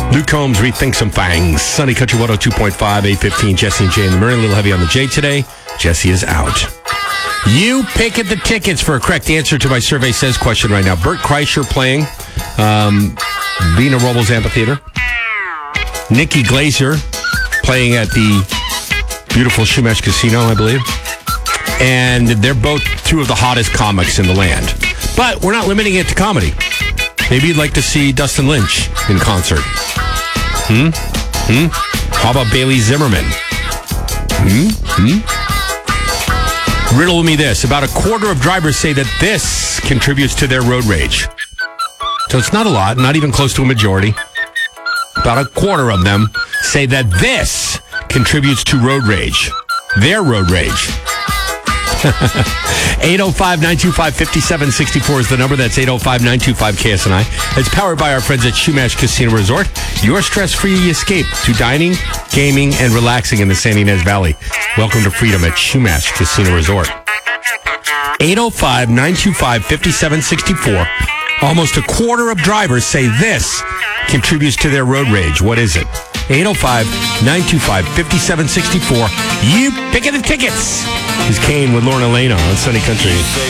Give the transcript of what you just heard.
Luke Combs, Rethink Some Things. Sunny Country 102.5, 8:15. Jesse and Jay in the morning. A little heavy on the J today. Jesse is out. You pick at the tickets for a correct answer to my Survey Says question right now. Bert Kreischer playing Vina Robles Amphitheater. Nikki Glaser playing at the beautiful Shumash Casino, I believe. And they're both two of the hottest comics in the land. But we're not limiting it to comedy. Maybe you'd like to see Dustin Lynch in concert. How about Bailey Zimmerman? Riddle me this. About a quarter of drivers say that this contributes to their road rage. So it's not a lot, not even close to a majority. About a quarter of them say that this contributes to road rage. Their road rage. 805-925-5764 is the number. That's 805-925-KSNI. It's powered by our friends at Shumash Casino Resort. Your stress-free escape to dining, gaming, and relaxing in the San Ynez Valley. Welcome to freedom at Shumash Casino Resort. 805-925-5764. Almost a quarter of drivers say this contributes to their road rage. What is it? 805-925-5764. You pick the tickets. Here's Kane with Lorna Elena on Sunny Country.